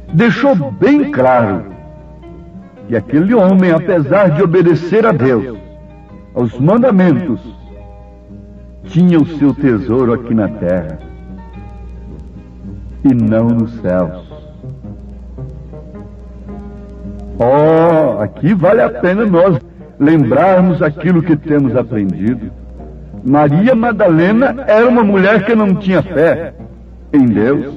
deixou bem claro que aquele homem, apesar de obedecer a Deus, aos mandamentos, tinha o seu tesouro aqui na terra e não nos céus. Aqui vale a pena nós lembrarmos aquilo que temos aprendido. Maria Madalena era uma mulher que não tinha fé em Deus,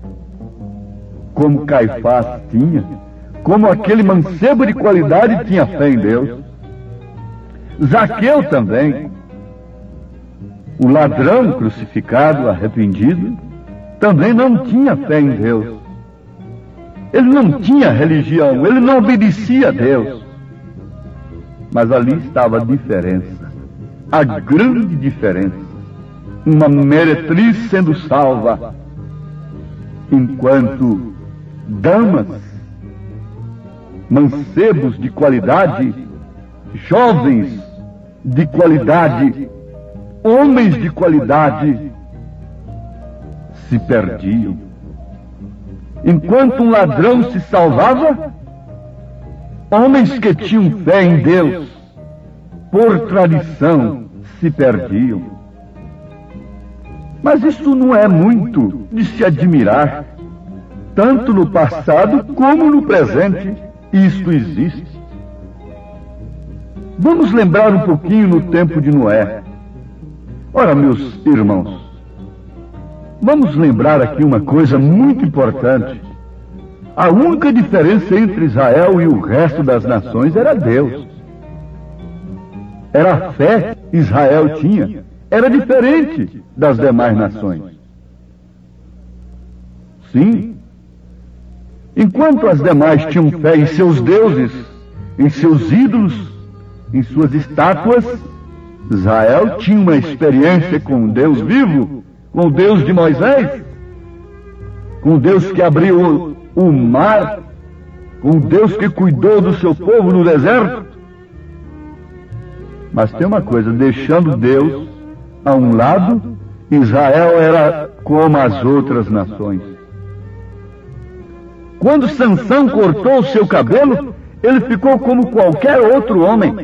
como Caifás tinha, como aquele mancebo de qualidade tinha fé em Deus. Zaqueu também, o ladrão crucificado, arrependido, também não tinha fé em Deus. Ele não tinha religião, ele não obedecia a Deus. Mas ali estava a diferença, a grande diferença. Uma meretriz sendo salva, enquanto damas, mancebos de qualidade, jovens de qualidade, homens de qualidade, se perdiam. Enquanto um ladrão se salvava, homens que tinham fé em Deus, por tradição, se perdiam. Mas isso não é muito de se admirar. Tanto no passado como no presente, isto existe. Vamos lembrar um pouquinho no tempo de Noé. Ora, meus irmãos, vamos lembrar aqui uma coisa muito importante. A única diferença entre Israel e o resto das nações era Deus. Era a fé que Israel tinha. Era diferente das demais nações. Sim. Enquanto as demais tinham fé em seus deuses, em seus ídolos, em suas estátuas, Israel tinha uma experiência com o Deus vivo, com o Deus de Moisés, com o Deus que abriu o mar, com o Deus que cuidou do seu povo no deserto. Mas tem uma coisa, deixando Deus a um lado, Israel era como as outras nações. Quando Sansão cortou o seu cabelo, ele ficou como qualquer outro homem.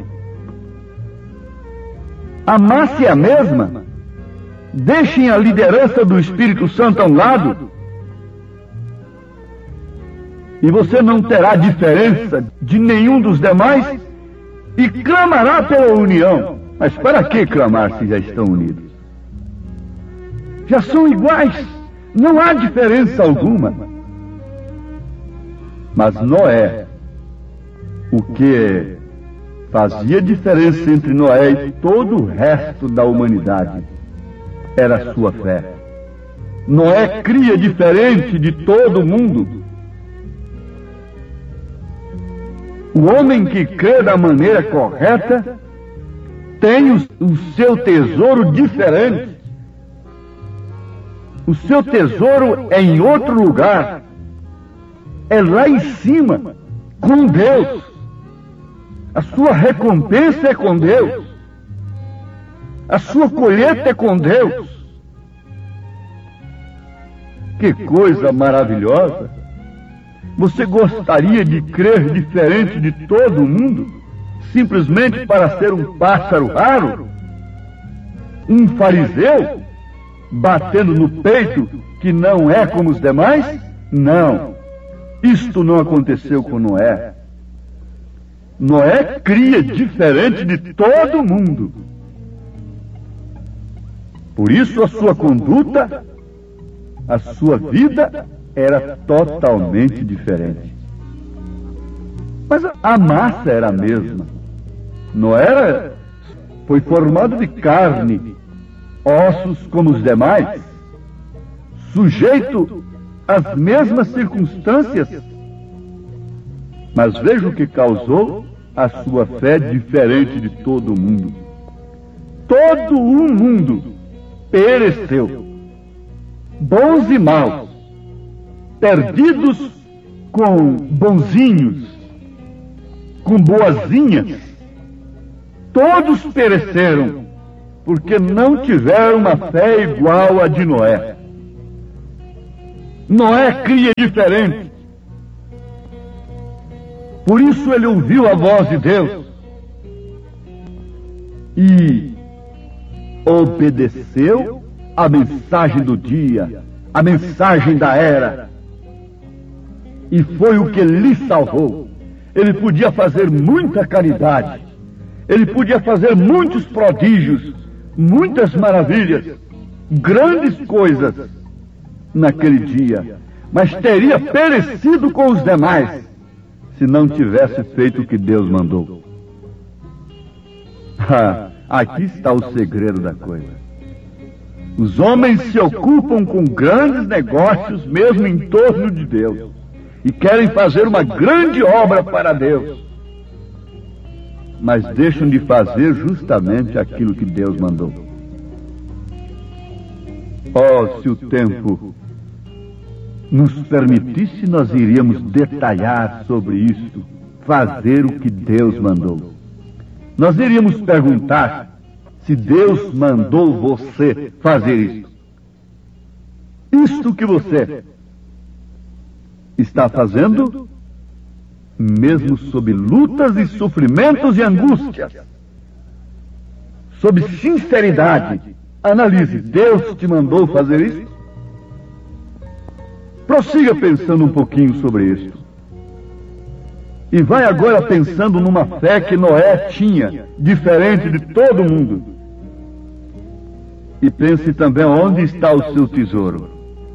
A massa é a mesma. Deixem a liderança do Espírito Santo a um lado e você não terá diferença de nenhum dos demais e clamará pela união. Mas para que clamar se já estão unidos? Já são iguais, não há diferença alguma. Mas Noé, o que fazia diferença entre Noé e todo o resto da humanidade era a sua fé. Noé cria diferente de todo mundo. O homem que crê da maneira correta tem o seu tesouro diferente. O seu tesouro é em outro lugar. É lá em cima, com Deus. A sua recompensa é com Deus. A sua colheita é com Deus. Que coisa maravilhosa! Você gostaria de crer diferente de todo mundo, simplesmente para ser um pássaro raro? Um fariseu, batendo no peito que não é como os demais? Não. Isto não aconteceu com Noé. Noé cria diferente de todo mundo. Por isso a sua conduta, a sua vida era totalmente diferente. Mas a massa era a mesma. Noé foi formado de carne, ossos como os demais, sujeito às mesmas circunstâncias. Mas veja o que causou a sua fé diferente de todo o mundo. Todo o mundo pereceu, bons e maus, perdidos com bonzinhos, com boazinhas, todos pereceram, porque não tiveram uma fé igual a de Noé. Noé cria diferente, Por isso ele ouviu a voz de Deus e obedeceu a mensagem do dia, a mensagem da era. E foi o que lhe salvou. Ele podia fazer muita caridade, ele podia fazer muitos prodígios, muitas maravilhas, grandes coisas naquele dia, mas teria perecido com os demais se não tivesse feito o que Deus mandou. Aqui está o segredo da coisa. Os homens se ocupam com grandes negócios mesmo em torno de Deus e querem fazer uma grande obra para Deus, mas deixam de fazer justamente aquilo que Deus mandou. Oh, se o tempo nos permitisse, nós iríamos detalhar sobre isto, fazer o que Deus mandou. Nós iríamos perguntar se Deus mandou você fazer isto. Isto que você está fazendo, mesmo sob lutas e sofrimentos e angústias, sob sinceridade, analise, Deus te mandou fazer isso? Prossiga pensando um pouquinho sobre isso. E vai agora pensando numa fé que Noé tinha, diferente de todo mundo. E pense também onde está o seu tesouro.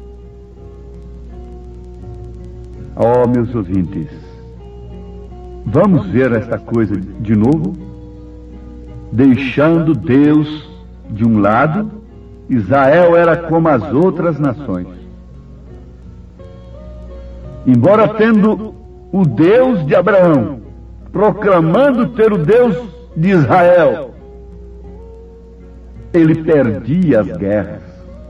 Oh, meus ouvintes, vamos ver esta coisa de novo? Deixando Deus de um lado, Israel era como as outras nações. Embora tendo o Deus de Abraão, proclamando ter o Deus de Israel, ele perdia as guerras.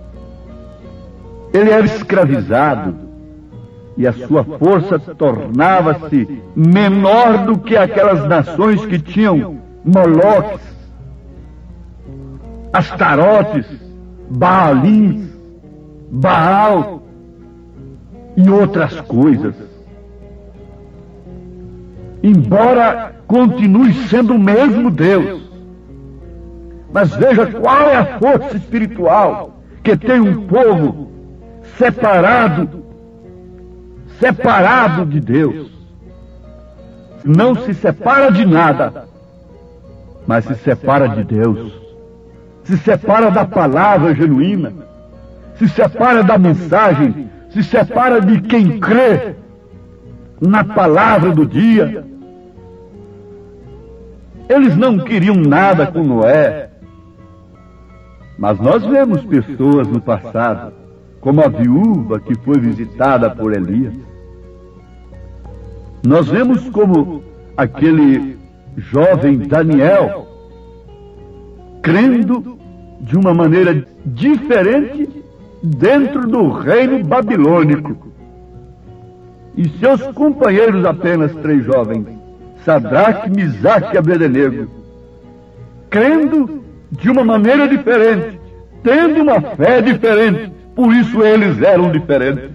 Ele era escravizado e a sua força tornava-se menor do que aquelas nações que tinham Moloques, Astarotes, Baalins, Baal e outras coisas. Embora continue sendo o mesmo Deus, mas veja qual é a força espiritual que tem um povo separado de Deus. Não se separa de nada, mas se separa de Deus. Se separa da palavra genuína, se separa da mensagem, se separa de quem crê na palavra do dia. Eles não queriam nada com Noé, mas nós vemos pessoas no passado, como a viúva que foi visitada por Elias. Nós vemos como aquele jovem Daniel, crendo de uma maneira diferente dentro do reino babilônico. E seus companheiros, apenas 3 jovens, Sadraque, Misaque e Abednego, crendo de uma maneira diferente, tendo uma fé diferente, por isso eles eram diferentes.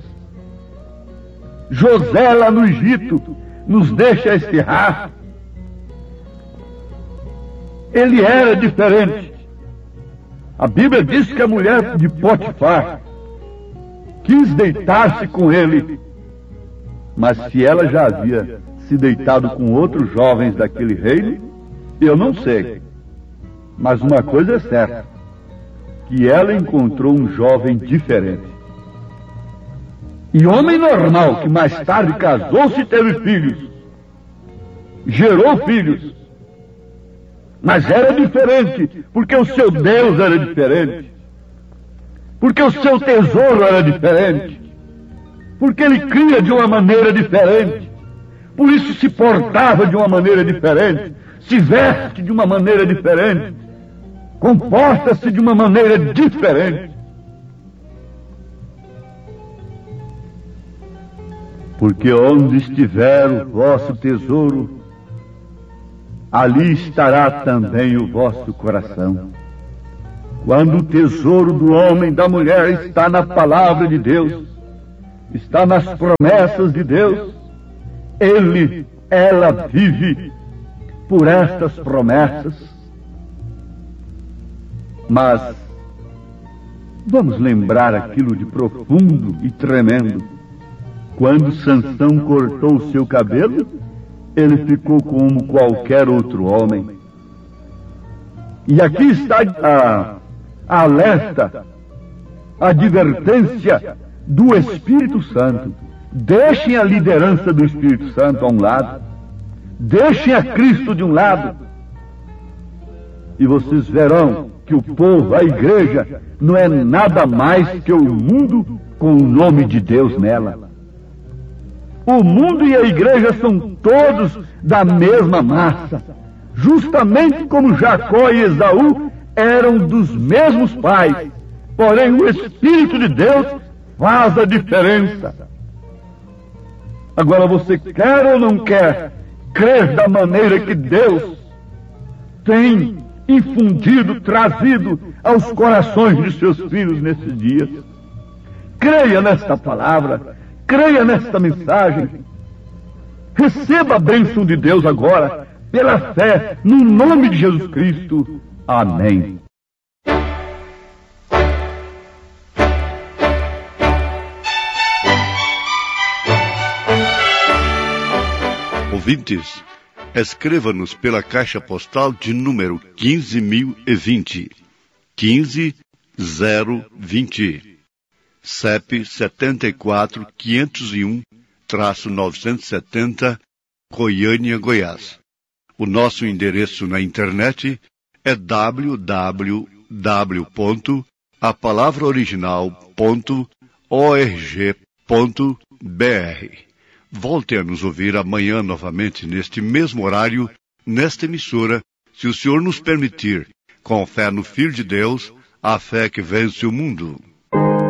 José lá no Egito nos deixa este rastro. Ele era diferente. A Bíblia diz que a mulher de Potifar quis deitar-se com ele, mas se ela já havia se deitado com outros jovens daquele reino, eu não sei. Mas uma coisa é certa, que ela encontrou um jovem diferente. E homem normal, que mais tarde casou-se e teve filhos, gerou filhos, mas era diferente, porque o seu Deus era diferente, porque o seu tesouro era diferente, porque ele cria de uma maneira diferente, por isso se portava de uma maneira diferente, se veste de uma maneira diferente, comporta-se de uma maneira diferente. Porque onde estiver o vosso tesouro, ali estará também o vosso coração. Quando o tesouro do homem, da mulher, está na palavra de Deus, está nas promessas de Deus, ele ela vive por estas promessas. Mas vamos lembrar aquilo de profundo e tremendo. Quando Sansão cortou o seu cabelo, ele ficou como qualquer outro homem. E aqui está a alerta, a advertência do Espírito Santo. Deixem a liderança do Espírito Santo a um lado. Deixem a Cristo de um lado. E vocês verão que o povo, a igreja, não é nada mais que o mundo com o nome de Deus nela. O mundo e a igreja são todos da mesma massa. Justamente como Jacó e Esaú eram dos mesmos pais. Porém, o Espírito de Deus faz a diferença. Agora, você quer ou não quer crer da maneira que Deus tem infundido, trazido aos corações de seus filhos nesses dias? Creia nesta palavra, creia nesta mensagem. Receba a bênção de Deus agora, pela fé, no nome de Jesus Cristo. Amém. Ouvintes, escreva-nos pela caixa postal de número 15.020, 15020, CEP 74.501-970, Goiânia, Goiás. O nosso endereço na internet é www.apalavraoriginal.org.br. Volte a nos ouvir amanhã novamente neste mesmo horário, nesta emissora, se o Senhor nos permitir, com fé no Filho de Deus, a fé que vence o mundo.